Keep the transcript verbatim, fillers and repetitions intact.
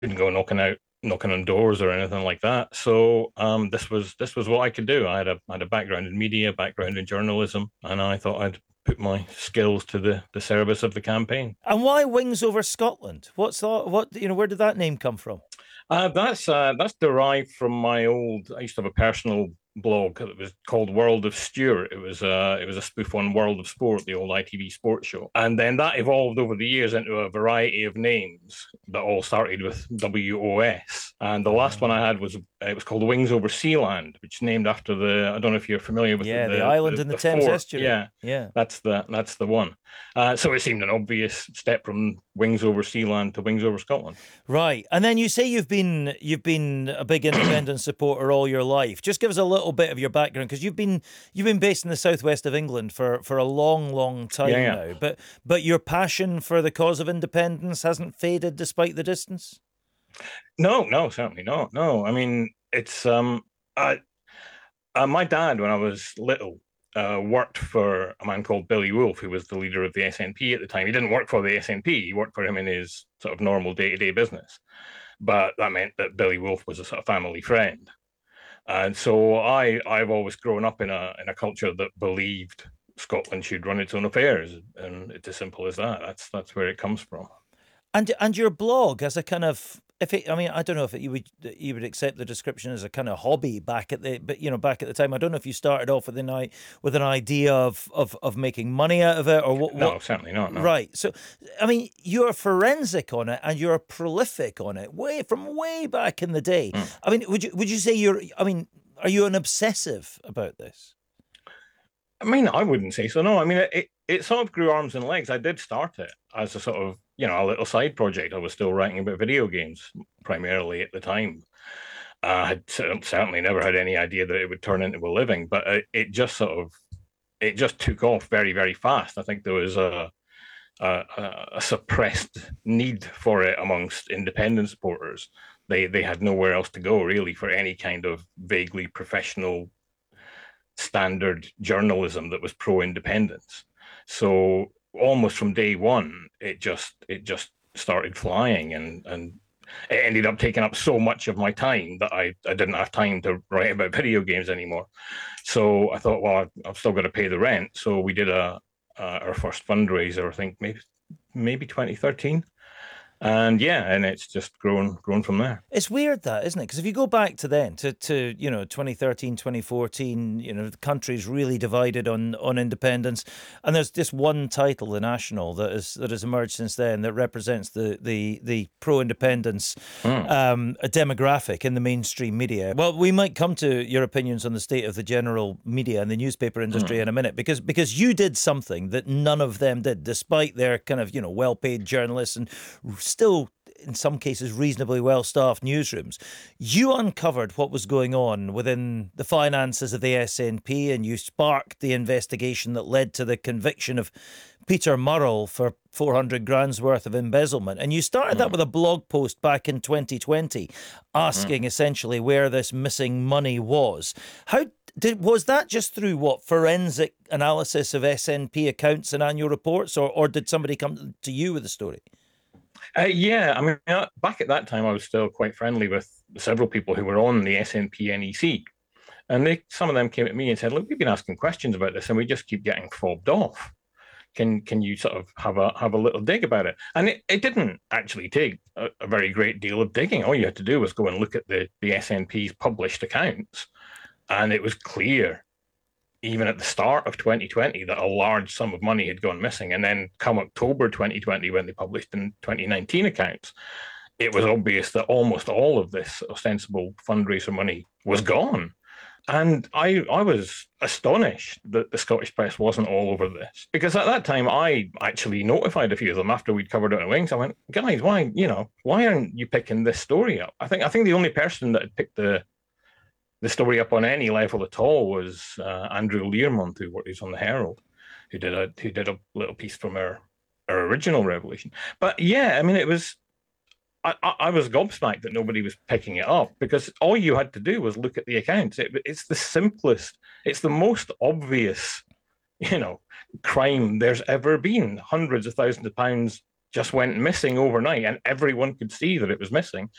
couldn't go knocking out knocking on doors or anything like that. So um, this was this was what I could do. I had a I had a background in media, background in journalism, and I thought I'd put my skills to the the service of the campaign. And why Wings Over Scotland? What's that? What you know? Where did that name come from? Uh, that's uh, that's derived from my old. I used to have a personal blog that was called World of Stuart. It was uh, it was a spoof on World of Sport, the old I T V sports show, and then that evolved over the years into a variety of names that all started with W O S. And the last one I had was it was called Wings Over Sealand, which is named after the. I don't know if you're familiar with Yeah, the the island the, in the the Thames fort. estuary. Yeah, Yeah. that's the that's the one. Uh, so it seemed an obvious step from Wings Over Sealand to Wings Over Scotland. Right. And then you say you've been you've been a big independent supporter all your life. Just give us a little bit of your background, because you've been you've been based in the southwest of England for, for a long, long Yeah, time yeah. now. But but your passion for the cause of independence hasn't faded despite the distance? No, no, certainly not. No, I mean it's um, I, uh, my dad when I was little uh, worked for a man called Billy Wolfe, who was the leader of the S N P at the time. He didn't work for the S N P; he worked for him in his sort of normal day to day business. But that meant that Billy Wolfe was a sort of family friend, and so I I've always grown up in a in a culture that believed Scotland should run its own affairs, and it's as simple as that. That's that's where it comes from. And and your blog as a kind of, if it, I mean, I don't know if it, you would you would accept the description as a kind of hobby back at the, but you know, back at the time. I don't know if you started off with an i with an idea of of of making money out of it, or what No, what. certainly not. No. Right. So, I mean, you're forensic on it and you're prolific on it, way from way back in the day. Mm. I mean, would you would you say you're? I mean, are you an obsessive about this? I mean, I wouldn't say so. No, I mean, it, it sort of grew arms and legs. I did start it as a sort of, you know, a little side project. I was still writing about video games primarily at the time. I had certainly never had any idea that it would turn into a living, but it, it just sort of, it just took off very, very fast. I think there was a, a, a suppressed need for it amongst independent supporters. They they had nowhere else to go really for any kind of vaguely professional standard journalism that was pro independence. So almost from day one, it just it just started flying, and and it ended up taking up so much of my time that I, I didn't have time to write about video games anymore. So I thought, well, I've, I've still got to pay the rent. So we did a uh, our first fundraiser, I think maybe maybe twenty thirteen, and yeah, and it's just grown grown from there. It's weird that, isn't it? Because if you go back to then, to, to you know, twenty thirteen, twenty fourteen, you know, the country's really divided on, on independence. And there's just one title, The National, that is that has emerged since then that represents the the, the pro-independence Mm. um, demographic in the mainstream media. Well, we might come to your opinions on the state of the general media and the newspaper industry Mm. in a minute, because because you did something that none of them did, despite their kind of, you know, well-paid journalists and still in some cases reasonably well-staffed newsrooms. You uncovered what was going on within the finances of the S N P, and you sparked the investigation that led to the conviction of Peter Murrell for four hundred grand's worth of embezzlement. And you started that Mm. with a blog post back in twenty twenty asking Mm. essentially where this missing money was. How did, was that just through what, forensic analysis of S N P accounts and annual reports, or, or did somebody come to you with the story? Uh, yeah, I mean, uh, back at that time, I was still quite friendly with several people who were on the S N P N E C, and they some of them came at me and said, "Look, we've been asking questions about this, and we just keep getting fobbed off. Can can you sort of have a have a little dig about it?" And it, it didn't actually take a, a very great deal of digging. All you had to do was go and look at the the S N P's published accounts, and it was clear even at the start of twenty twenty that a large sum of money had gone missing. And then come October twenty twenty, when they published in twenty nineteen accounts, it was obvious that almost all of this ostensible fundraiser money was gone. And I, I was astonished that the Scottish press wasn't all over this, because at that time I actually notified a few of them after we'd covered it on Wings. I went, guys, why, you know, why aren't you picking this story up? I think I think the only person that had picked the the story up on any level at all was uh, Andrew Learmont, who works on the Herald, who did a who did a little piece from our our original revelation. But yeah, I mean, it was I, I was gobsmacked that nobody was picking it up, because all you had to do was look at the accounts. It, it's the simplest, it's the most obvious, you know, crime there's ever been. Hundreds of thousands of pounds just went missing overnight, and everyone could see that it was missing.